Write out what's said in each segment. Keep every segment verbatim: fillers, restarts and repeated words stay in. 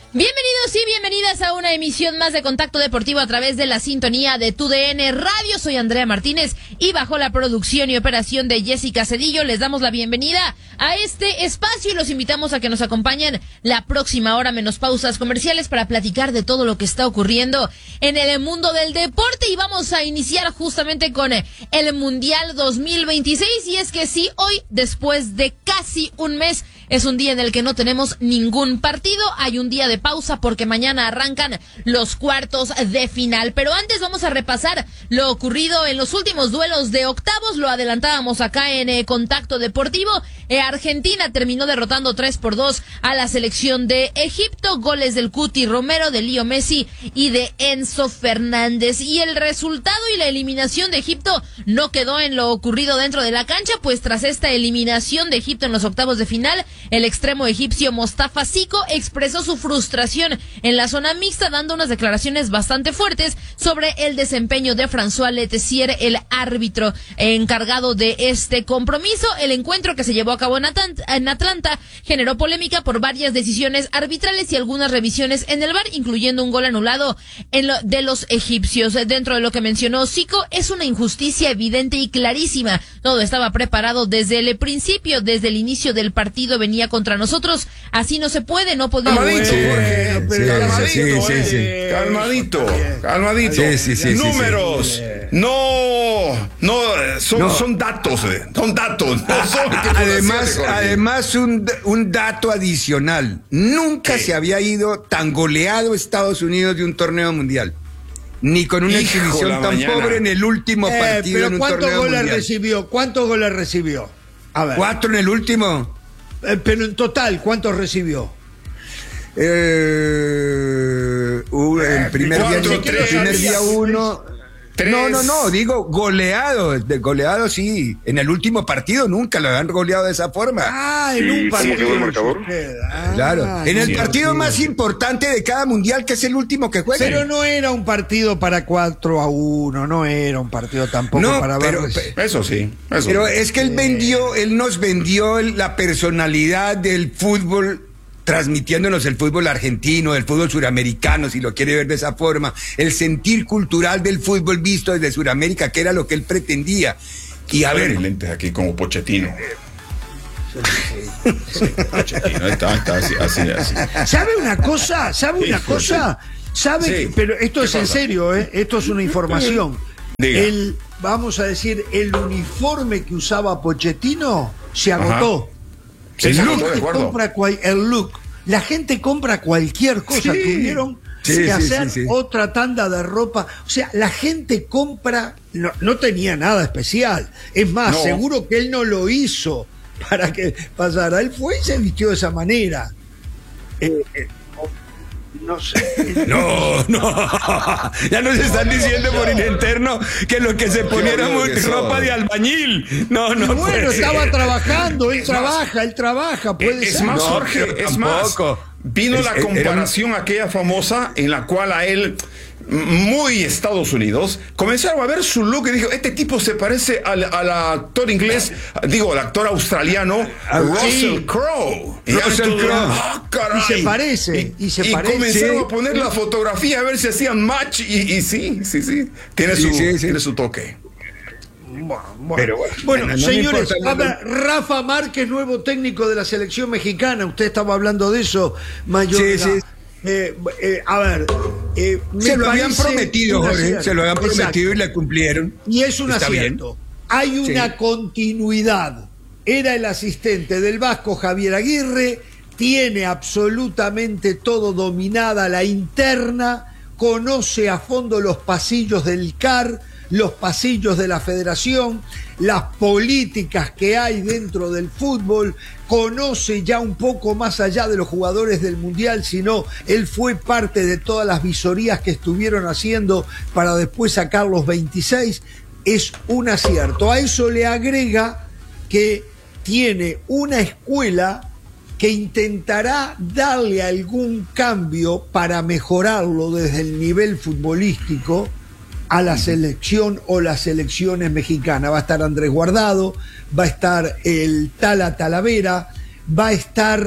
Bienvenidos y bienvenidas a una emisión más de Contacto Deportivo a través de la sintonía de Tu D N Radio. Soy Andrea Martínez y bajo la producción y operación de Jessica Cedillo les damos la bienvenida a este espacio y los invitamos a que nos acompañen la próxima hora menos pausas comerciales para platicar de todo lo que está ocurriendo en el mundo del deporte. Y vamos a iniciar justamente con el Mundial dos mil veintiséis, y es que sí, hoy, después de casi un mes, es un día en el que no tenemos ningún partido. Hay un día de pausa porque mañana arrancan los cuartos de final. Pero antes vamos a repasar lo ocurrido en los últimos duelos de octavos. Lo adelantábamos acá en eh, Contacto Deportivo. Eh, Argentina terminó derrotando tres por dos a la selección de Egipto. Goles del Cuti Romero, de Leo Messi y de Enzo Fernández. Y el resultado y la eliminación de Egipto no quedó en lo ocurrido dentro de la cancha, pues tras esta eliminación de Egipto en los octavos de final, el extremo egipcio Mostafa Siko expresó su frustración en la zona mixta, dando unas declaraciones bastante fuertes sobre el desempeño de François Letessier, el árbitro encargado de este compromiso. El encuentro, que se llevó a cabo en Atlanta, en Atlanta, generó polémica por varias decisiones arbitrales y algunas revisiones en el V A R, incluyendo un gol anulado en lo, de los egipcios. Dentro de lo que mencionó Siko, es una injusticia evidente y clarísima. Todo estaba preparado desde el principio, desde el inicio del partido venía contra nosotros. Así no se puede, no podemos. Calmadito, Jorge, sí, calmadito, sí, sí, sí, eh, calmadito, calmadito. Sí, sí, sí, Números, sí, sí. no, no, son, No. son datos, eh, son datos. No son Además, Jorge. además un, un dato adicional. Nunca ¿Qué? se había ido tan goleado Estados Unidos de un torneo mundial. Ni con una Hijo, exhibición la tan mañana. pobre en el último Eh, partido pero en un ¿cuántos torneo goles mundial. recibió? ¿Cuántos goles recibió? A ver. ¿Cuatro en el último? Eh, pero en total, ¿cuántos recibió? Eh, uh, el primer día, cuatro, el tres, primer día uno. tres. No, no, no, digo goleado, de goleado sí. En el último partido nunca lo han goleado de esa forma. Ah, en un partido. quedó el marcador? Ah, Claro, en el sí, partido sí. más importante de cada mundial, que es el último que juega. Pero no era un partido para cuatro a uno, no era un partido tampoco No, para pero- ver. pe- Eso sí, eso. Pero es que él vendió, él nos vendió el- la personalidad del fútbol, transmitiéndonos el fútbol argentino, el fútbol suramericano, si lo quiere ver de esa forma, el sentir cultural del fútbol visto desde Suramérica, que era lo que él pretendía. Y a ver, lentes aquí como Pochettino. Sí, Pochettino, ahí está, está así, así, así. ¿Sabe una cosa? ¿Sabe una Hijo, cosa? ¿Sabe? Sí. que- pero esto ¿Qué es en pasa? serio, ¿eh? Esto es una información. Diga. El, vamos a decir, el uniforme que usaba Pochettino se agotó. Sí, la se agotó, gente de acuerdo. compra cual- el look. La gente compra cualquier cosa. Sí. Tuvieron Sí, que sí, hacer sí, sí. otra tanda de ropa. O sea, la gente compra. No, no tenía nada especial. Es más, No. seguro que él no lo hizo para que pasara. Él fue y se vistió de esa manera. Eh, eh, no sé. no, no, ya nos están diciendo por el interno que lo que se ponía era boludo muy que sos. ropa de albañil. No, no. Bueno, puede estaba ser. trabajando, él Es más- trabaja, él trabaja, puede Es ser. más, No, Jorge, pero es más. tampoco. Vino Es- la era un- comparación aquella famosa en la cual a él, muy Estados Unidos, comenzaron a ver su look y dijo, este tipo se parece al, al actor inglés, digo, al actor australiano, Ah, Russell sí. Crowe. Y Russell entonces, Crowe. ah, caray. Y se parece, y se parece. comenzaron Sí. a poner la fotografía a ver si hacían match y, y sí, sí, sí, tiene, Sí, su, sí, sí. tiene su toque. Bueno, Pero bueno, bueno, no me señores, importa, a no- ver, Rafa Márquez, nuevo técnico de la selección mexicana. Usted estaba hablando de eso, Mayor. Sí, sí. Eh, eh, a ver, eh, me Se lo habían parece prometido, un Jorge, acierto. se lo habían Exacto. prometido y le cumplieron. Y es un Está acierto. Hay una Sí. continuidad. Era el asistente del Vasco Javier Aguirre, tiene absolutamente todo dominada la interna, conoce a fondo los pasillos del C A R, los pasillos de la federación, las políticas que hay dentro del fútbol, conoce ya un poco más allá de los jugadores del Mundial, sino él fue parte de todas las visorías que estuvieron haciendo para después sacar los veintiséis. Es un acierto. A eso le agrega que tiene una escuela que intentará darle algún cambio para mejorarlo desde el nivel futbolístico a la selección o las selecciones mexicanas. Va a estar Andrés Guardado, va a estar el Tala Talavera, va a estar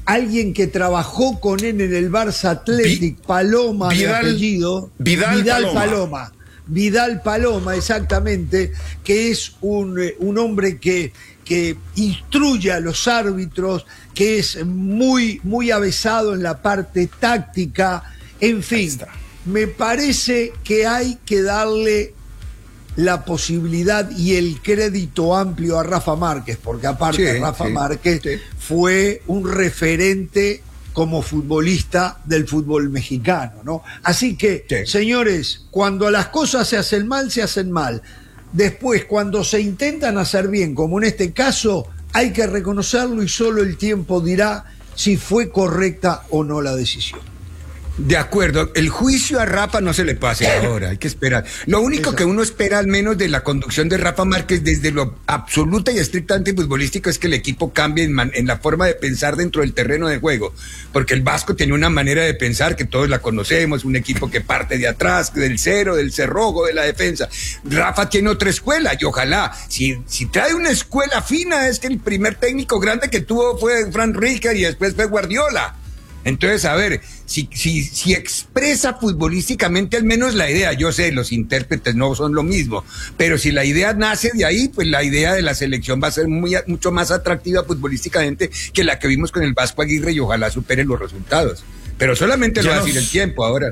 alguien que trabajó con él en el Barça Athletic, Paloma de apellido, Vidal, Vidal Paloma. Paloma. Vidal Paloma, exactamente, que es un, un hombre que, que instruye a los árbitros, que es muy, muy avesado en la parte táctica, en fin, me parece que hay que darle la posibilidad y el crédito amplio a Rafa Márquez, porque aparte Sí, Rafa sí, Márquez sí. fue un referente como futbolista del fútbol mexicano, ¿no? Así que, Sí. señores, cuando las cosas se hacen mal, se hacen mal. Después, cuando se intentan hacer bien, como en este caso, hay que reconocerlo y solo el tiempo dirá si fue correcta o no la decisión. De acuerdo, el juicio a Rafa no se le pase ahora, hay que esperar. Lo único Exacto. que uno espera, al menos de la conducción de Rafa Márquez, desde lo absoluta y estrictamente futbolístico, es que el equipo cambie en, man- en la forma de pensar dentro del terreno de juego. Porque el Vasco tiene una manera de pensar que todos la conocemos, un equipo que parte de atrás, del cero, del cerrojo, de la defensa. Rafa tiene otra escuela y ojalá, si, si trae una escuela fina, es que el primer técnico grande que tuvo fue Frank Rijkaard y después fue Guardiola. Entonces, a ver, si, si, si expresa futbolísticamente al menos la idea, yo sé, los intérpretes no son lo mismo, pero si la idea nace de ahí, pues la idea de la selección va a ser muy, mucho más atractiva futbolísticamente que la que vimos con el Vasco Aguirre y ojalá supere los resultados. Pero solamente lo va a decir el tiempo ahora.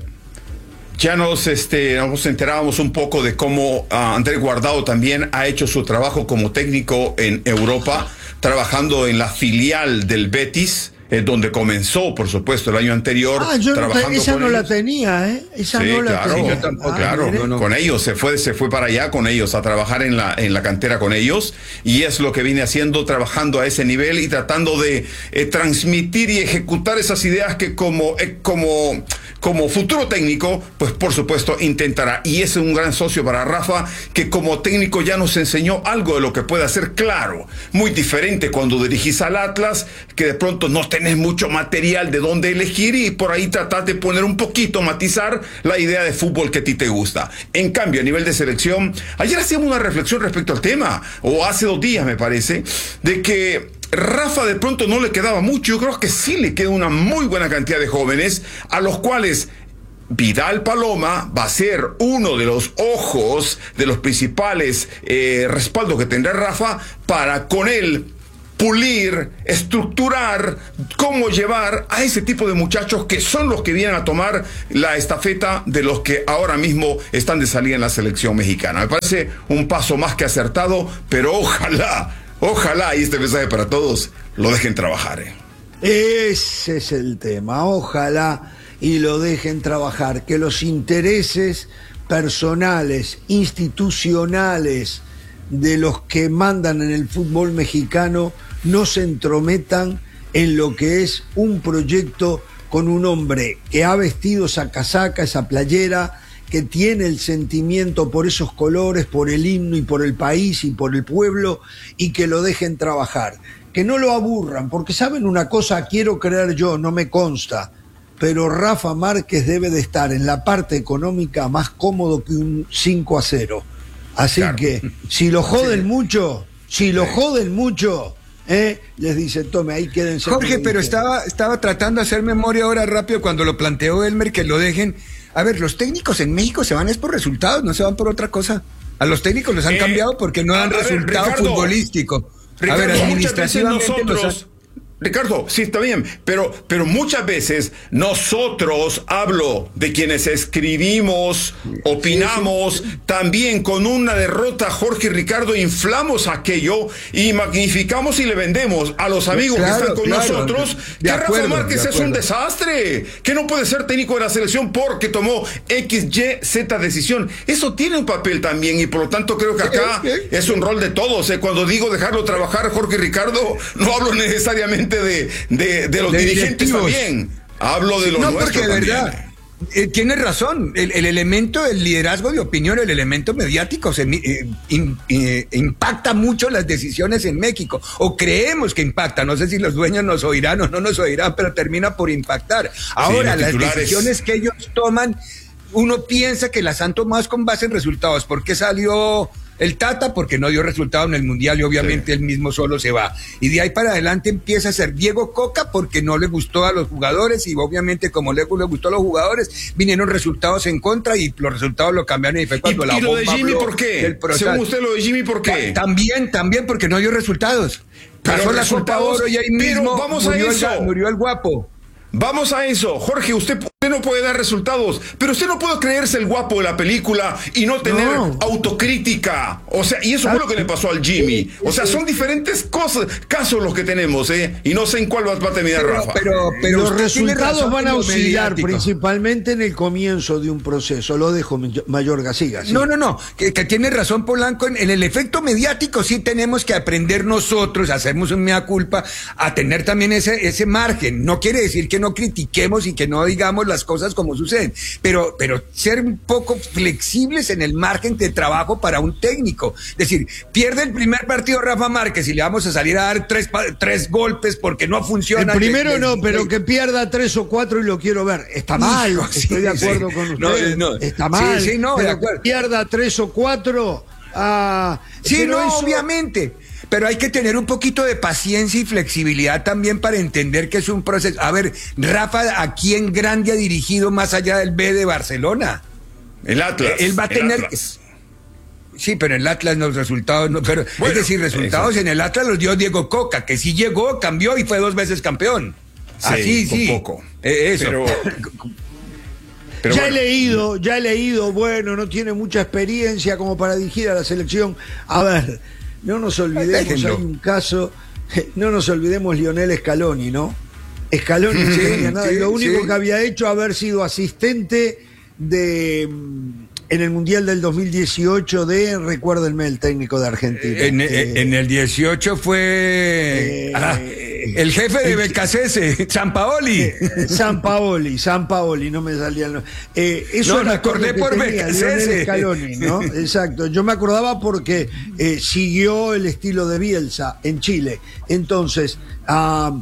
Ya nos, este, nos enterábamos un poco de cómo uh, Andrés Guardado también ha hecho su trabajo como técnico en Europa, trabajando en la filial del Betis, eh, donde comenzó, por supuesto, el año anterior. Ah, yo no trabajando te- esa con no la ellos. tenía, ¿eh? Esa Sí, no la claro, tenía. yo tampoco, Ah, claro, mire. no, no. con ellos se fue, se fue para allá con ellos a trabajar en la, en la cantera con ellos, y es lo que viene haciendo, trabajando a ese nivel y tratando de eh, transmitir y ejecutar esas ideas que como, eh, como, como futuro técnico, pues por supuesto intentará, y es un gran socio para Rafa, que como técnico ya nos enseñó algo de lo que puede hacer, claro, muy diferente cuando dirigís al Atlas, que de pronto no tenés mucho material de dónde elegir y por ahí tratás de poner un poquito, matizar la idea de fútbol que a ti te gusta. En cambio, a nivel de selección, ayer hacíamos una reflexión respecto al tema, o hace dos días me parece, de que Rafa de pronto no le quedaba mucho. Yo creo que sí le queda una muy buena cantidad de jóvenes a los cuales Vidal Paloma va a ser uno de los ojos, de los principales eh, respaldos que tendrá Rafa para con él pulir, estructurar, cómo llevar a ese tipo de muchachos que son los que vienen a tomar la estafeta de los que ahora mismo están de salida en la selección mexicana. Me parece un paso más que acertado, pero ojalá, ojalá, y este mensaje para todos, lo dejen trabajar. ¿eh? Ese es el tema, ojalá y lo dejen trabajar, que los intereses personales, institucionales de los que mandan en el fútbol mexicano no se entrometan en lo que es un proyecto con un hombre que ha vestido esa casaca, esa playera, que tiene el sentimiento por esos colores, por el himno y por el país y por el pueblo, y que lo dejen trabajar. Que no lo aburran, porque saben una cosa, quiero creer yo, no me consta, pero Rafa Márquez debe de estar en la parte económica más cómodo que un cinco a cero. Así Claro. que, si lo joden Sí. mucho, si lo joden mucho, ¿eh? les dice, tome, ahí quédense. Jorge, con pero el- estaba, estaba tratando de hacer memoria ahora rápido cuando lo planteó Elmer, que lo dejen. A ver, los técnicos en México se van es por resultados, no se van por otra cosa. A los técnicos los han Eh, cambiado porque no a dan ver, resultado Ricardo, futbolístico. Ricardo, a ver, muchas veces administrativamente los nosotros, han- Ricardo, sí, está bien, pero, pero muchas veces nosotros, hablo de quienes escribimos, opinamos, también con una derrota, Jorge y Ricardo, inflamos aquello y magnificamos y le vendemos a los amigos Claro, que están con claro, nosotros de que acuerdo, Rafa Márquez de es un acuerdo. desastre, que no puede ser técnico de la selección porque tomó X, Y, Z decisión. Eso tiene un papel también y por lo tanto creo que acá Sí, sí. es un rol de todos. ¿eh? Cuando digo dejarlo trabajar, Jorge y Ricardo, no hablo necesariamente de, de, de los De dirigentes directivos. también. Hablo de los No, nuestros porque de también. verdad, eh, tienes razón, el, el elemento del liderazgo de opinión, el elemento mediático se, eh, in- eh, impacta mucho las decisiones en México, o creemos que impacta, no sé si los dueños nos oirán o no nos oirán, pero termina por impactar. Ahora, los las titulares. decisiones que ellos toman, uno piensa que las han tomado con base en resultados. ¿Por qué salió el Tata porque no dio resultado en el Mundial y obviamente sí. él mismo solo se va. Y de ahí para adelante empieza a ser Diego Coca porque no le gustó a los jugadores y obviamente como le, le gustó a los jugadores, vinieron resultados en contra y los resultados lo cambiaron y fue cuando ¿Y, la y lo de Jimmy por qué? Según usted lo de Jimmy ¿por qué? También, también porque no dio resultados. Pasó la Copa Oro y ahí mismo vamos murió, a eso. El, murió el guapo. Vamos a eso, Jorge, usted, usted no puede dar resultados, pero usted no puede creerse el guapo de la película y no tener no. autocrítica. O sea, y eso fue lo que le pasó al Jimmy. O sea, son diferentes cosas, casos los que tenemos, ¿eh? Y no sé en cuál va a terminar pero, Rafa. Pero, pero los resultados van a oscilar principalmente en el comienzo de un proceso. Lo dejo, Mayorga, siga. ¿sí? No, no, no, que, que tiene razón Polanco. En, en el efecto mediático sí tenemos que aprender nosotros, hacemos un mea culpa, a tener también ese, ese margen. No quiere decir que no critiquemos y que no digamos las cosas como suceden, pero, pero ser un poco flexibles en el margen de trabajo para un técnico. Es decir, pierde el primer partido Rafa Márquez y le vamos a salir a dar tres, tres golpes porque no funciona. El primero le, le, no, le, pero le, que pierda tres o cuatro y lo quiero ver. Está mal, hijo, estoy sí, de acuerdo sí. con usted. No, no. Está mal, sí, sí, no, pero de acuerdo. Que pierda tres o cuatro. Ah, sí, no, eso... obviamente. Pero hay que tener un poquito de paciencia y flexibilidad también para entender que es un proceso. A ver, Rafa, ¿a quién grande ha dirigido más allá del B de Barcelona? El Atlas. Él va a tener... Atlas. Sí, pero en el Atlas los resultados no... Pero, bueno, es decir, resultados eso. En el Atlas los dio Diego Coca, que sí llegó, cambió y fue dos veces campeón. Sí, Así, sí. poco. Eh, eso. Pero... Pero ya bueno, he leído, ya he leído, bueno, no tiene mucha experiencia como para dirigir a la selección. A ver, no nos olvidemos, hay un caso, no nos olvidemos Lionel Scaloni, ¿no? Scaloni no tenía nada, sí, lo único sí. que había hecho haber sido asistente de en el Mundial del dos mil dieciocho de, recuérdenme, el técnico de Argentina. En, eh, en el dieciocho fue eh, ah, el jefe de Becasese, Sampaoli. Eh, Sampaoli, Sampaoli, no me salía el nombre. Eh, eso no, me acordé por Becasese. Scaloni, ¿no? Exacto, yo me acordaba porque eh, siguió el estilo de Bielsa en Chile. Entonces, uh,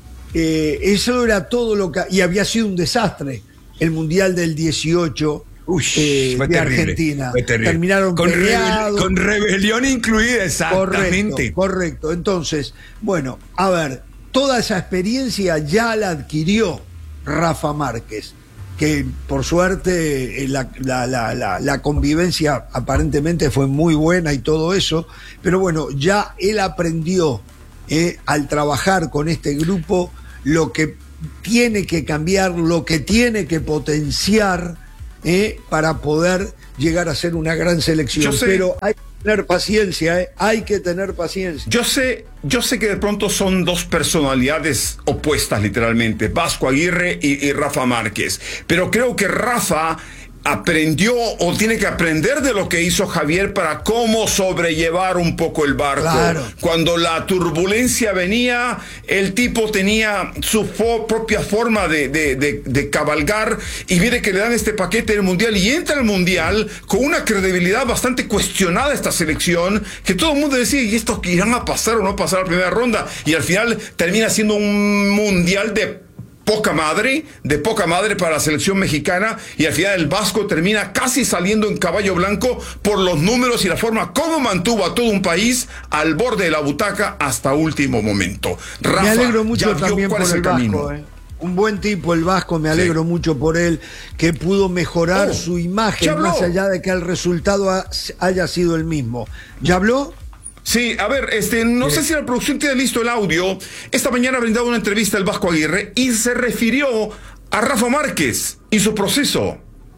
eh, eso era todo lo que... Y había sido un desastre el Mundial del dieciocho. Uy, eh, de terrible, Argentina. Terminaron con, peleados. Rebel, con rebelión incluida, exactamente. Correcto, correcto. Entonces, bueno, a ver, toda esa experiencia ya la adquirió Rafa Márquez, que por suerte la, la, la, la, la convivencia aparentemente fue muy buena y todo eso, pero bueno, ya él aprendió eh, al trabajar con este grupo lo que tiene que cambiar, lo que tiene que potenciar, Eh, para poder llegar a ser una gran selección. Pero hay que tener paciencia, eh, hay que tener paciencia. Yo sé, yo sé que de pronto son dos personalidades opuestas literalmente, Vasco Aguirre y, y Rafa Márquez, pero creo que Rafa aprendió o tiene que aprender de lo que hizo Javier para cómo sobrellevar un poco el barco. Claro. Cuando la turbulencia venía, el tipo tenía su fo- propia forma de, de, de, de cabalgar, y mire que le dan este paquete del Mundial y entra al Mundial con una credibilidad bastante cuestionada esta selección, que todo el mundo decía, ¿y estos que irán a pasar o no pasar a la primera ronda? Y al final termina siendo un Mundial de poca madre, de poca madre para la selección mexicana, y al final el Vasco termina casi saliendo en caballo blanco por los números y la forma como mantuvo a todo un país al borde de la butaca hasta último momento. Rafa, me alegro mucho también por es el, el Vasco, eh. Un buen tipo el Vasco, me alegro sí. mucho por él, que pudo mejorar oh, su imagen más allá de que el resultado ha, haya sido el mismo. ¿Ya habló? Sí, a ver, este, no sí. sé si la producción tiene listo el audio. Esta mañana ha brindado una entrevista al Vasco Aguirre y se refirió a Rafa Márquez y su proceso.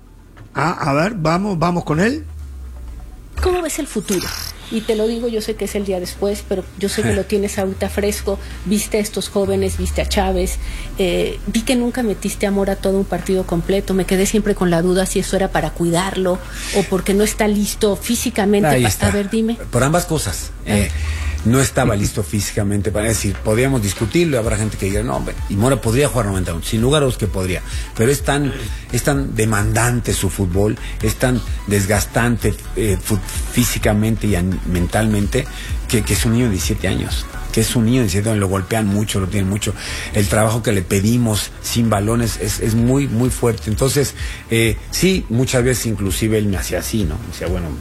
Ah, a ver, vamos, vamos con él. ¿Cómo ves el futuro? Y te lo digo, yo sé que es el día después, pero yo sé que lo tienes ahorita fresco. Viste a estos jóvenes, viste a Chávez, eh, vi que nunca metiste amor a todo un partido completo. Me quedé siempre con la duda si eso era para cuidarlo o porque no está listo físicamente. Ahí para, está. A ver, dime. Por ambas cosas. Eh, no estaba listo físicamente para decir, podríamos discutirlo, habrá gente que diga, no, hombre, y Mora podría jugar noventa minutos, sin lugar a dudas que podría, pero es tan, es tan demandante su fútbol, es tan desgastante eh, físicamente y an, mentalmente, que, que es un niño de diecisiete años, que es un niño de diecisiete años, lo golpean mucho, lo tienen mucho, el trabajo que le pedimos sin balones es, es muy, muy fuerte. Entonces, eh, sí, muchas veces inclusive él me hacía así, ¿no? Me decía, bueno,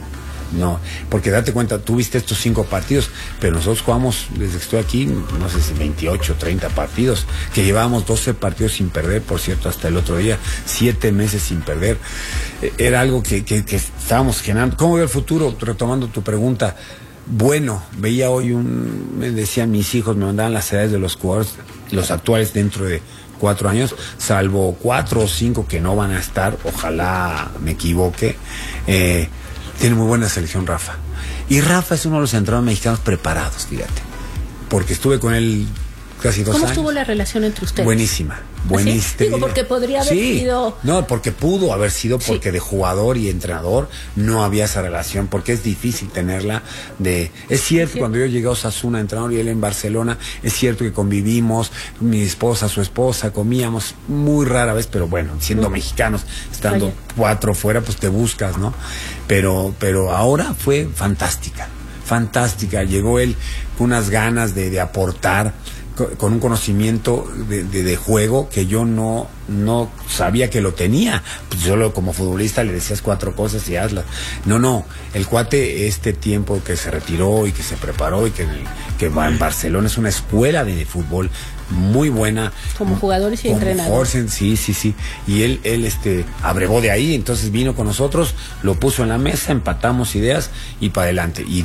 no, porque date cuenta, tú viste estos cinco partidos, pero nosotros jugamos, desde que estoy aquí, no sé si veintiocho, treinta partidos, que llevábamos doce partidos sin perder, por cierto, hasta el otro día, siete meses sin perder. Era algo que, que, que estábamos generando. ¿Cómo veo el futuro? Retomando tu pregunta, bueno, veía hoy un, me decían mis hijos, me mandaban las edades de los jugadores, los actuales dentro de cuatro años, salvo cuatro o cinco que no van a estar, ojalá me equivoque. eh, tiene muy buena selección Rafa, y Rafa es uno de los entrenadores mexicanos preparados, fíjate, porque estuve con él casi dos ¿Cómo años. estuvo la relación entre ustedes? Buenísima, buenísima. ¿Sí? Digo, porque podría haber sí. sido... No, porque pudo haber sido, porque sí. de jugador y entrenador no había esa relación, porque es difícil tenerla de... Es cierto, sí. Cuando yo llegué a Osasuna, entrenador, y él en Barcelona, es cierto que convivimos, mi esposa, su esposa, comíamos muy rara vez, pero bueno, siendo uh-huh. mexicanos, estando Vaya. cuatro fuera, pues te buscas, ¿no? Pero, pero ahora fue fantástica, fantástica. Llegó él con unas ganas de, de aportar, con un conocimiento de, de, de juego que yo no no sabía que lo tenía. Pues solo como futbolista le decías cuatro cosas y hazlas. No, no, el cuate, este tiempo que se retiró y que se preparó y que, que va en Barcelona, es una escuela de fútbol muy buena. Como jugadores y entrenadores. Sí, sí, sí. Y él, él este, abrevó de ahí, entonces vino con nosotros, lo puso en la mesa, empatamos ideas y para adelante. Y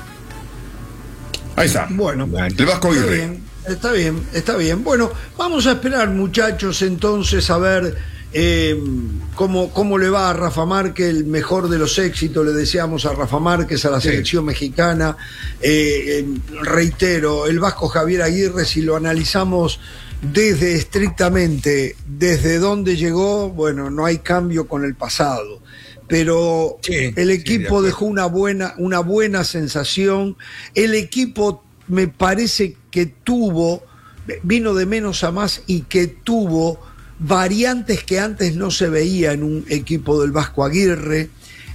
ahí está. Bueno, el Vasco Aguirre. Está bien, está bien. Bueno, vamos a esperar, muchachos, entonces a ver eh, cómo, cómo le va a Rafa Márquez, el mejor de los éxitos. Le deseamos a Rafa Márquez, a la selección sí. mexicana. Eh, eh, reitero, el Vasco Javier Aguirre, si lo analizamos desde estrictamente desde dónde llegó, bueno, no hay cambio con el pasado. Pero sí, el equipo sí, de dejó una buena, una buena sensación. El equipo me parece que tuvo, vino de menos a más y que tuvo variantes que antes no se veía en un equipo del Vasco Aguirre.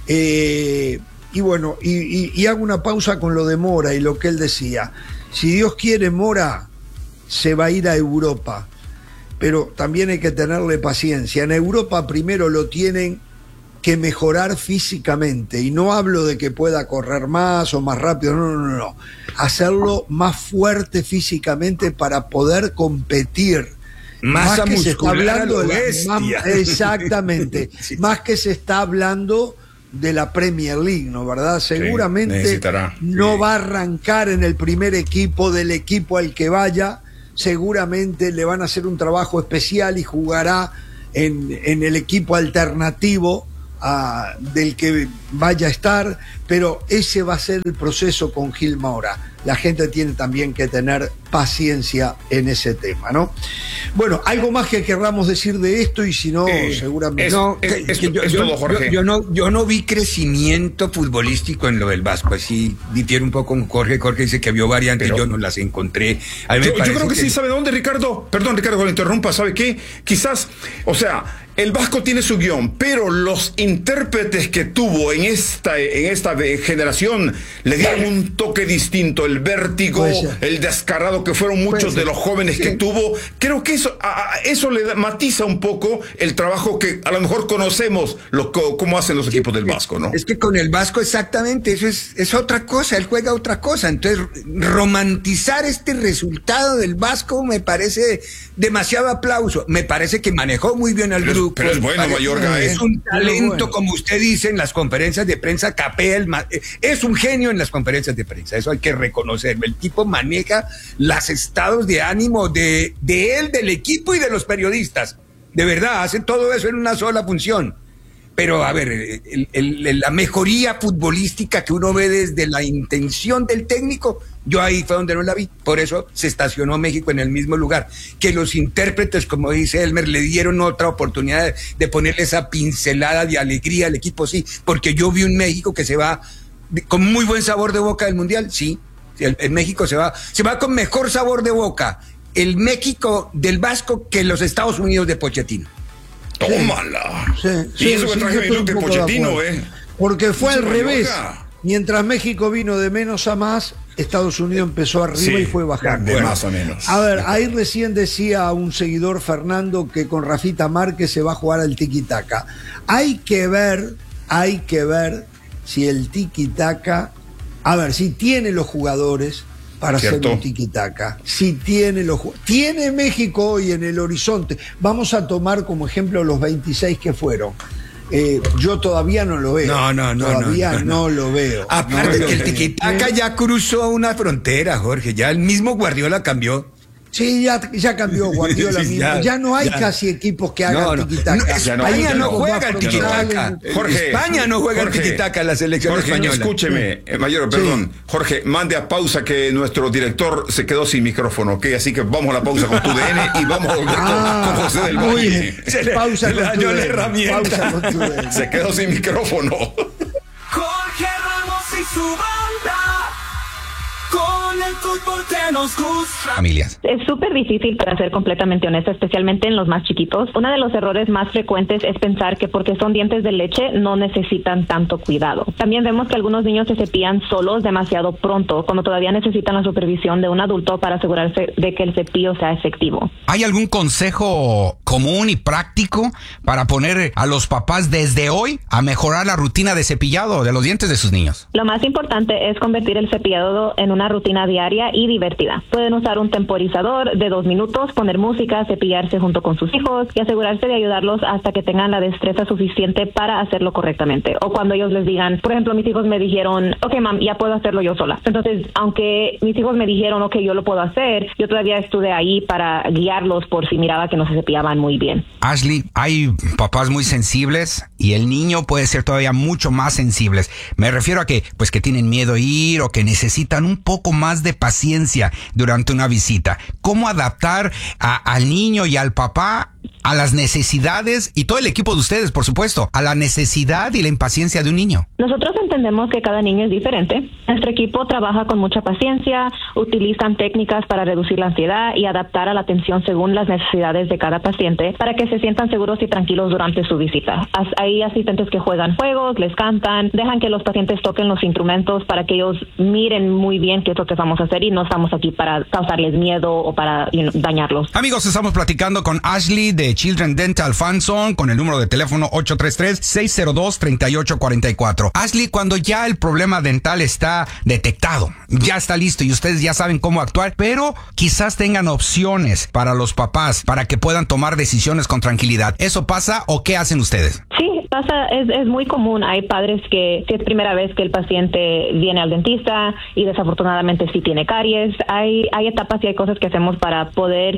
Eh, y bueno, y, y, y hago una pausa con lo de Mora y lo que él decía. Si Dios quiere, Mora se va a ir a Europa, pero también hay que tenerle paciencia. En Europa primero lo tienen que mejorar físicamente, y no hablo de que pueda correr más o más rápido, no, no, no, no. Hacerlo más fuerte físicamente para poder competir. Masa más que se está hablando de la, más, exactamente, sí. Más que se está hablando de la Premier League, ¿no? ¿Verdad? Seguramente sí, no sí. va a arrancar en el primer equipo del equipo al que vaya, seguramente le van a hacer un trabajo especial y jugará en, en el equipo alternativo a, del que vaya a estar, pero ese va a ser el proceso con Gil Mora. La gente tiene también que tener paciencia en ese tema, ¿no? Bueno, algo más que querramos decir de esto, y si no, eh, seguramente... Es, no, es, es, es, yo, es todo, Jorge. Yo, yo, no, yo no vi crecimiento futbolístico en lo del Vasco, así difiere un poco con Jorge. Jorge dice que vio variantes, pero yo no las encontré. A mí me yo, yo creo que, que sí, ¿sabe dónde, Ricardo? Perdón, Ricardo, que lo interrumpa, ¿sabe qué? Quizás, o sea... El Vasco tiene su guión, pero los intérpretes que tuvo en esta, en esta generación le dieron un toque distinto, el vértigo, el descarado que fueron muchos de los jóvenes sí. que tuvo. Creo que eso, a, a eso le matiza un poco el trabajo que a lo mejor conocemos, lo, cómo hacen los equipos del Vasco, ¿no? Es que con el Vasco exactamente, eso es, es otra cosa, él juega otra cosa. Entonces, romantizar este resultado del Vasco me parece demasiado aplauso. Me parece que manejó muy bien al grupo. Pero es bueno, Mayorga. Es un talento, bueno. Como usted dice en las conferencias de prensa, capea el, es un genio en las conferencias de prensa, eso hay que reconocerlo. El tipo maneja los estados de ánimo de, de él, del equipo y de los periodistas. De verdad, hace todo eso en una sola función. Pero, a ver, el, el, la mejoría futbolística que uno ve desde la intención del técnico, yo ahí fue donde no la vi. Por eso se estacionó México en el mismo lugar. Que los intérpretes, como dice Elmer, le dieron otra oportunidad de, de ponerle esa pincelada de alegría al equipo, sí. Porque yo vi un México que se va de, con muy buen sabor de boca del Mundial, sí. El, el México se va, se va con mejor sabor de boca el México del Vasco que los Estados Unidos de Pochettino. Tómala. Sí, sí, y eso sí, que traje sí, de Pochettino, ¿eh? Porque fue al revés. Mientras México vino de menos a más, Estados Unidos empezó arriba sí, y fue bajando. De bueno, más o menos. A ver, ahí recién decía un seguidor, Fernando, que con Rafita Márquez se va a jugar al tiki-taka. Hay que ver, hay que ver si el tiki-taka, a ver, si tiene los jugadores para Cierto. hacer un tiki-taka, si tiene los ju- tiene México hoy en el horizonte. Vamos a tomar como ejemplo los veintiséis que fueron. Eh, yo todavía no lo veo. No, no, no, Todavía no, no, no, no. lo veo. Aparte No que el lo veo. tiquitaca ya cruzó una frontera, Jorge. Ya el mismo Guardiola cambió. Sí, ya, ya cambió Guardiola Sí, mismo. ya, Ya, no hay ya. casi equipos que hagan No, no. tiki-taka. No, Hay España no equipos juega más el tiki-taka. profesionales. Jorge, España no juega Jorge, el tiki-taka, la selección Jorge, española. escúcheme, eh, Mayor, perdón. Jorge, mande a pausa que nuestro director se quedó sin micrófono, ¿ok? Así que vamos a la pausa con tu D N y vamos a volver con- Ah, con José del muy Valle. bien. Se le- Pausa se le con dañó tu la D N. herramienta. Pausa con tu D N. Se quedó sin micrófono. Jorge Ramos y su banda. Con el fútbol que nos gusta. Familias. Es súper difícil, para ser completamente honesta, especialmente en los más chiquitos. Uno de los errores más frecuentes es pensar que porque son dientes de leche no necesitan tanto cuidado. También vemos que algunos niños se cepillan solos demasiado pronto, cuando todavía necesitan la supervisión de un adulto para asegurarse de que el cepillo sea efectivo. ¿Hay algún consejo común y práctico para poner a los papás desde hoy a mejorar la rutina de cepillado de los dientes de sus niños? Lo más importante es convertir el cepillado en una rutina diaria y divertida. Pueden usar un temporizador de dos minutos, poner música, cepillarse junto con sus hijos y asegurarse de ayudarlos hasta que tengan la destreza suficiente para hacerlo correctamente. O cuando ellos les digan, por ejemplo, mis hijos me dijeron, ok, mam, ya puedo hacerlo yo sola. Entonces, aunque mis hijos me dijeron, ok, yo lo puedo hacer, yo todavía estuve ahí para guiarlos por si miraba que no se cepillaban muy bien. Ashley, hay papás muy sensibles y el niño puede ser todavía mucho más sensibles. Me refiero a que, pues, que tienen miedo a ir o que necesitan un poco más de paciencia durante una visita. ¿Cómo adaptar a, al niño y al papá a las necesidades, y todo el equipo de ustedes, por supuesto, a la necesidad y la impaciencia de un niño? Nosotros entendemos que cada niño es diferente. Nuestro equipo trabaja con mucha paciencia, utilizan técnicas para reducir la ansiedad y adaptar a la atención según las necesidades de cada paciente para que se sientan seguros y tranquilos durante su visita. As- Hay asistentes que juegan juegos, les cantan, dejan que los pacientes toquen los instrumentos para que ellos miren muy bien qué es lo que vamos a hacer y no estamos aquí para causarles miedo o para you know, dañarlos. Amigos, estamos platicando con Ashley de Children Dental Fanzone con el número de teléfono ocho tres tres, seis cero dos, tres ocho cuatro cuatro. Ashley, cuando ya el problema dental está detectado, ya está listo y ustedes ya saben cómo actuar, pero quizás tengan opciones para los papás para que puedan tomar decisiones con tranquilidad. ¿Eso pasa o qué hacen ustedes? Sí, pasa, es, es muy común. Hay padres que, que es primera vez que el paciente viene al dentista y desafortunadamente sí tiene caries. Hay, hay etapas y hay cosas que hacemos para poder,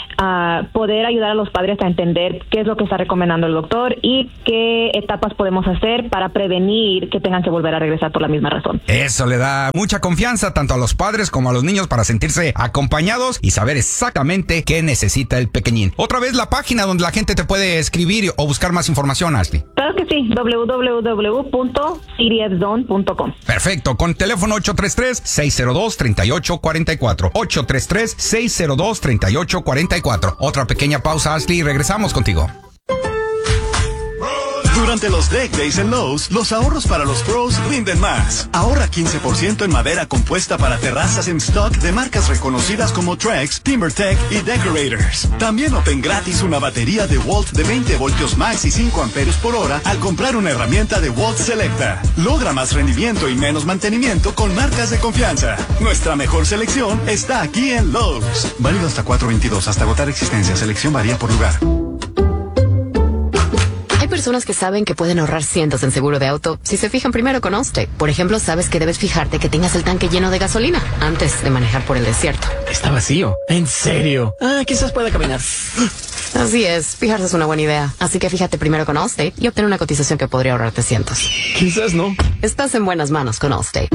uh, poder ayudar a los padres a entender qué es lo que está recomendando el doctor y qué etapas podemos hacer para prevenir que tengan que volver a regresar por la misma razón. Eso le da mucha confianza tanto a los padres como a los niños para sentirse acompañados y saber exactamente qué necesita el pequeñín. Otra vez la página donde la gente te puede escribir o buscar más información, Ashley. Claro que sí, doble u doble u doble u punto c d f zone punto com. Perfecto, con teléfono ocho tres tres, seis cero dos, tres ocho cuatro cuatro. ocho tres tres, seis cero dos, tres ocho cuatro cuatro. Otra pequeña pausa, Ashley, y regresamos contigo. Durante los Deck Days en Lowe's, los ahorros para los pros rinden más. Ahorra quince por ciento en madera compuesta para terrazas en stock de marcas reconocidas como Trex, TimberTech y Decorators. También obtén gratis una batería de Walt de veinte voltios max y cinco amperios por hora al comprar una herramienta de Walt Selecta. Logra más rendimiento y menos mantenimiento con marcas de confianza. Nuestra mejor selección está aquí en Lowe's. Válido hasta cuatro veintidós, hasta agotar existencia. Selección varía por lugar. Hay personas que saben que pueden ahorrar cientos en seguro de auto si se fijan primero con Allstate. Por ejemplo, sabes que debes fijarte que tengas el tanque lleno de gasolina antes de manejar por el desierto. Está vacío. ¿En serio? Ah, quizás pueda caminar. Así es, fijarse es una buena idea. Así que fíjate primero con Allstate y obtén una cotización que podría ahorrarte cientos. Quizás no. Estás en buenas manos con Allstate.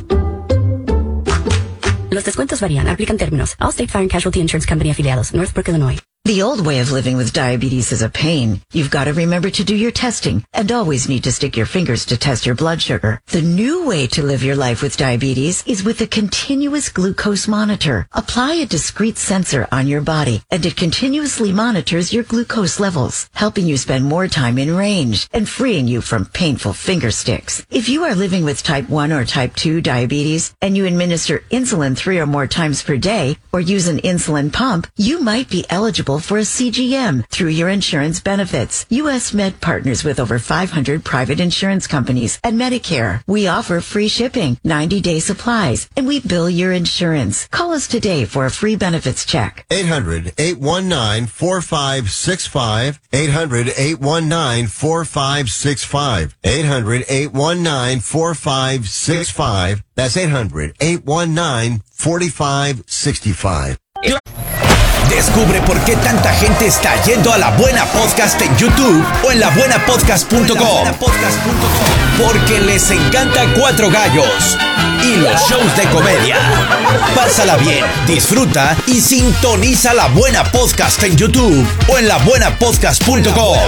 Los descuentos varían. Aplican términos. Allstate Fire and Casualty Insurance Company afiliados. Northbrook, Illinois. The old way of living with diabetes is a pain. You've got to remember to do your testing and always need to stick your fingers to test your blood sugar. The new way to live your life with diabetes is with a continuous glucose monitor. Apply a discrete sensor on your body and it continuously monitors your glucose levels, helping you spend more time in range and freeing you from painful finger sticks. If you are living with type one or type two diabetes and you administer insulin three or more times per day or use an insulin pump, you might be eligible eligible for a C G M through your insurance benefits. U S Med partners with over five hundred private insurance companies and Medicare. We offer free shipping, ninety day supplies, and we bill your insurance. Call us today for a free benefits check. eight hundred, eight one nine, four five six five. eight hundred, eight one nine, four five six five. eight hundred, eight one nine, four five six five. That's eight hundred, eight one nine, four five six five. Descubre por qué tanta gente está yendo a La Buena Podcast en YouTube o en la buena podcast punto com. Porque les encanta Cuatro Gallos y los shows de comedia. Pásala bien, disfruta y sintoniza La Buena Podcast en YouTube o en la buena podcast punto com.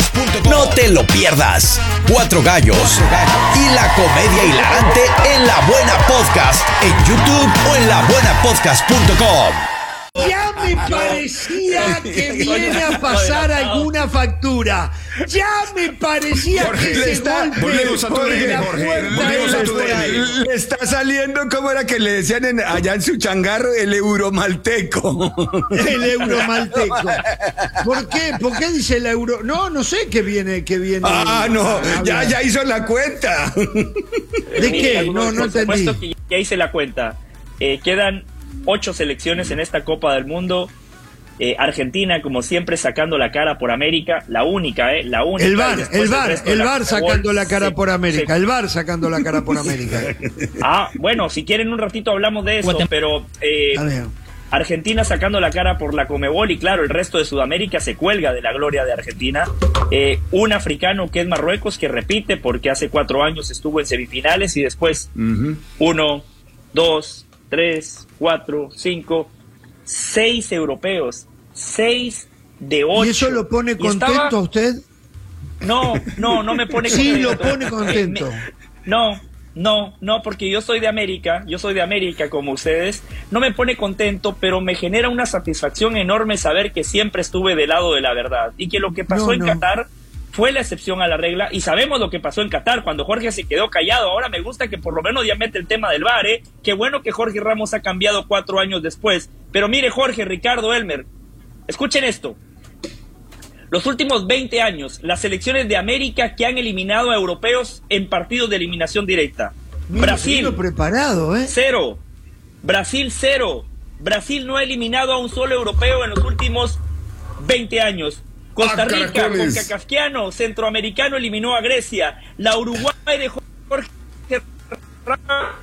No te lo pierdas. Cuatro Gallos y la comedia hilarante en La Buena Podcast en YouTube o en la buena podcast punto com. Ya me parecía que viene a pasar alguna factura. Ya me parecía Jorge, que le ese está, golpe volvemos a tu por D N, la Jorge, puerta volvemos de a tu la D N. ciudad. Le está saliendo, como era que le decían en- allá en su changarro, el euromalteco. El euromalteco. ¿Por qué? ¿Por qué dice el euro? No, no sé qué viene, qué viene. Ah, no, ya, ya hizo la cuenta. ¿De qué? No, no Por entendí. supuesto que ya hice la cuenta. Eh, quedan ocho selecciones en esta Copa del Mundo. Eh, Argentina, como siempre, sacando la cara por América. La única, ¿eh? La única. El Y VAR, después el VAR, resto de el la VAR Conmebol. sacando la cara Sí, por América. sí. El VAR sacando la cara por América. Ah, bueno, si quieren un ratito hablamos de eso, pero eh, A ver. Argentina sacando la cara por la Conmebol y claro, el resto de Sudamérica se cuelga de la gloria de Argentina. Eh, un africano que es Marruecos, que repite porque hace cuatro años estuvo en semifinales y después uno, dos, tres, cuatro, cinco, seis europeos, seis de ocho. ¿Y eso lo pone Y contento estaba- a usted? No, no, no me pone Sí, contento. lo pone contento. Eh, me- no, no, no, porque yo soy de América, yo soy de América como ustedes. No me pone contento, pero me genera una satisfacción enorme saber que siempre estuve del lado de la verdad y que lo que pasó No, en no. Qatar fue la excepción a la regla y sabemos lo que pasó en Qatar cuando Jorge se quedó callado. Ahora me gusta que por lo menos ya mete el tema del VAR, ¿eh? Qué bueno que Jorge Ramos ha cambiado cuatro años después. Pero mire, Jorge, Ricardo, Elmer, escuchen esto. Los últimos veinte años, las selecciones de América que han eliminado a europeos en partidos de eliminación directa. Mira, Brasil, vino preparado, ¿eh? cero. Brasil, cero. Brasil no ha eliminado a un solo europeo en los últimos veinte años. Costa Ah, Rica, caracoles. concacafquiano, centroamericano eliminó a Grecia. La Uruguay de Jorge Ramos.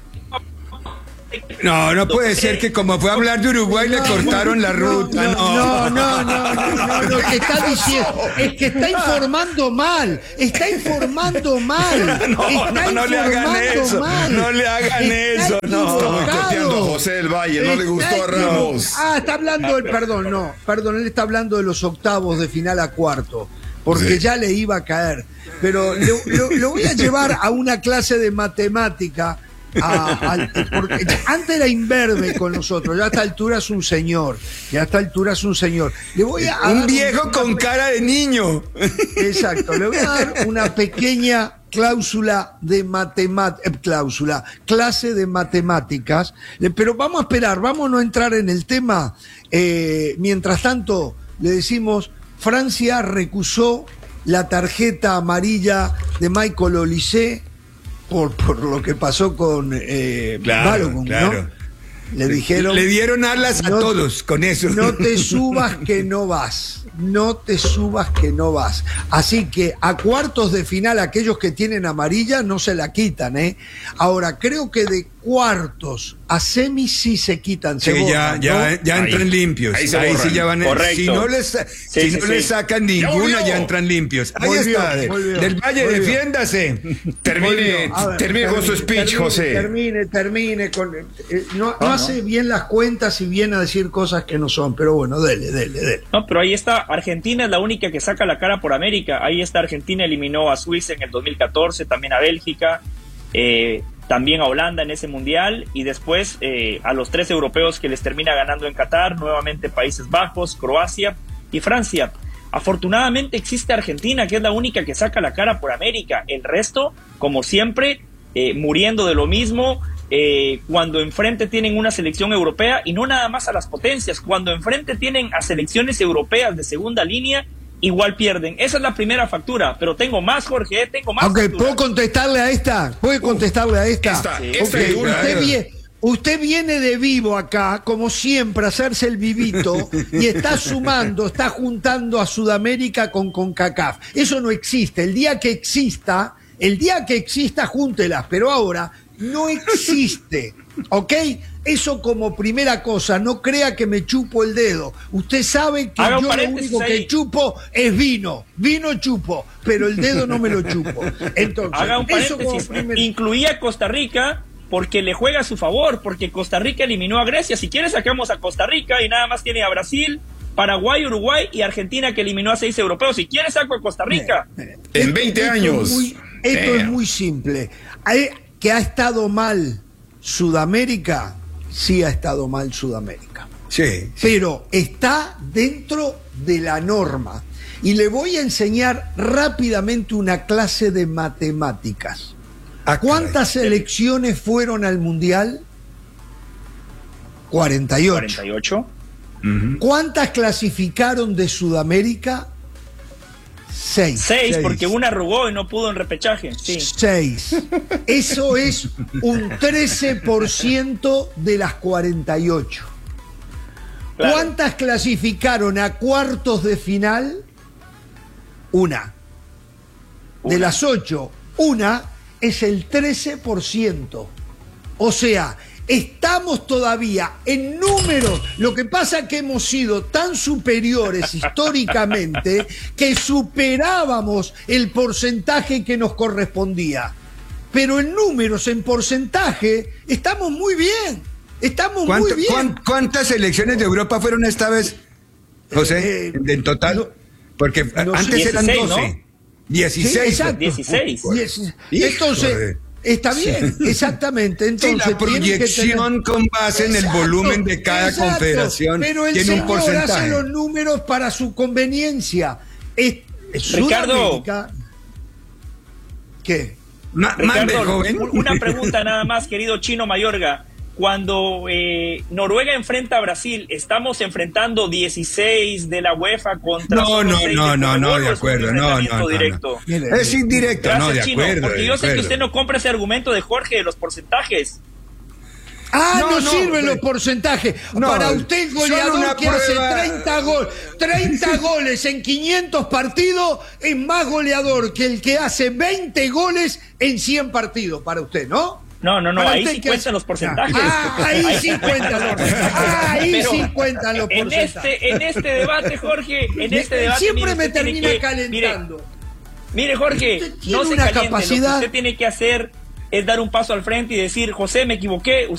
No, no puede ser que como fue a hablar de Uruguay le cortaron la ruta. No, no, no, no, no, no, lo que está diciendo es que está informando mal, está informando mal, No, está no, no le hagan informando eso, mal. no le hagan Está eso, no. Está boicoteando a equivocado. José del Valle, no le Está gustó a equivocado. Ramos. Ah, está hablando el, perdón, no, perdón, él está hablando de los octavos de final a cuarto, porque Sí. ya le iba a caer. Pero lo, lo- lo voy a llevar a una clase de matemática. a- al- porque antes era imberbe con nosotros, ya a esta altura es un señor, ya a esta altura es un señor. Le voy a, a Un dar viejo con cara de niño. Exacto, le voy a dar una pequeña cláusula de matemáticas, cláusula, clase de matemáticas, Le- pero vamos a esperar, vamos a no entrar en el tema. Eh, mientras tanto, le decimos, Francia recusó la tarjeta amarilla de Michael Olise por, por lo que pasó con eh, Claro, Balogun, claro. ¿no? Le dijeron... Le dieron alas a no- todos con eso. No te subas que no vas. No te subas que no vas. Así que a cuartos de final aquellos que tienen amarilla no se la quitan, ¿eh? Ahora, creo que de cuartos a semis sí se quitan. Se Sí, ya, borran, ya, ¿no? ya entran Ahí, limpios. ahí Ahí, se borran. sí ya van. Correcto. Si no les, Sí, si sí, no sí. les sacan ninguna, volvió. ya entran limpios. Ahí Volvió, está. de- volvió, del Valle, volvió. defiéndase. Termine, A ver, termine con su termine, speech, termine, José. Termine, termine. Con, eh, no no Ah, ¿no? hace bien las cuentas y viene a decir cosas que no son, pero bueno, dele, dele, dele. No, pero ahí está, Argentina es la única que saca la cara por América. Ahí está, Argentina eliminó a Suiza en el dos mil catorce, también a Bélgica, eh, también a Holanda en ese mundial y después eh, a los tres europeos que les termina ganando en Qatar, nuevamente Países Bajos, Croacia y Francia. Afortunadamente existe Argentina, que es la única que saca la cara por América. El resto, como siempre, eh, muriendo de lo mismo, eh, cuando enfrente tienen una selección europea, y no nada más a las potencias, cuando enfrente tienen a selecciones europeas de segunda línea, igual pierden. Esa es la primera factura, pero tengo más, Jorge, ¿eh? tengo más. Aunque facturas. puedo contestarle a esta, puede contestarle a esta. Esta, Okay, esta es una, usted, eh. vie- usted viene de vivo acá, como siempre, a hacerse el vivito y está sumando, está juntando a Sudamérica con CONCACAF. Eso no existe. El día que exista, el día que exista, júntelas, pero ahora no existe. ¿Ok? Eso como primera cosa, no crea que me chupo el dedo. Usted sabe que Haga un yo lo paréntesis único que ahí. chupo es vino. Vino chupo, pero el dedo no me lo chupo. Entonces, Haga un eso como paréntesis, primer- incluía a Costa Rica porque le juega a su favor, porque Costa Rica eliminó a Grecia. Si quiere sacamos a Costa Rica y nada más tiene a Brasil, Paraguay, Uruguay y Argentina, que eliminó a seis europeos. Si quiere saco a Costa Rica. En veinte Esto años. es muy- esto Damn. es muy simple. Hay- que ha estado mal Sudamérica, sí ha estado mal Sudamérica. Sí. Pero está dentro de la norma. Y le voy a enseñar rápidamente una clase de matemáticas. Ah, ¿Cuántas caray. selecciones fueron al Mundial? cuarenta y ocho. cuarenta y ocho. ¿Cuántas clasificaron de Sudamérica? Seis. Seis, porque una arrugó y no pudo en repechaje. Sí. Seis. Eso es un trece por ciento de las cuarenta y ocho. Claro. ¿Cuántas clasificaron a cuartos de final? Una. De las ocho, una es el trece por ciento. O sea, estamos todavía en números. Lo que pasa es que hemos sido tan superiores históricamente que superábamos el porcentaje que nos correspondía. Pero en números, en porcentaje, estamos muy bien. Estamos muy ¿Cuánto- bien. cuán- ¿Cuántas selecciones de Europa fueron esta vez, José, Eh, en total? Porque no antes sé. eran dieciséis, doce. ¿no? dieciséis. Sí, exacto. dieciséis. Diez- Hijo Entonces, de- está bien, exactamente. Sí, Entonces, la tienen que proyección tener- con base en el Exacto, volumen de cada exacto, confederación pero el tiene un señor porcentaje. hace los números para su conveniencia. Es, Ricardo. Sudamérica- ¿Qué? Ma- mande, Ricardo, joven. un- una pregunta nada más, querido Chino Mayorga. Cuando eh, Noruega enfrenta a Brasil, ¿estamos enfrentando dieciséis de la UEFA contra No, solo no, seis no, de no, no, Conmebol, de o es un acuerdo, no, no, enfrentamiento no, no. directo? Mire, Es indirecto, Gracias, no, de Chino, acuerdo. porque de yo sé que acuerdo. usted no compra ese argumento de Jorge de los porcentajes. Ah, no, No, no, sirven pero- los porcentajes. No, Para usted, son goleador una que hace prueba- treinta, gol, treinta goles en quinientos partidos, es más goleador que el que hace veinte goles en cien partidos, para usted, ¿no? No, no, no, Para ahí usted sí que cuentan hace- los porcentajes. Ah, ahí sí cuentan los porcentajes. Ahí Pero sí cuentan los en porcentajes. este, en este debate, Jorge, en este debate Siempre mire, me usted tiene termina que- calentando. Mire, mire, Jorge, Usted tiene no se una caliente. Lo que capacidad- usted tiene que hacer es dar un paso al frente y decir, José, me equivoqué.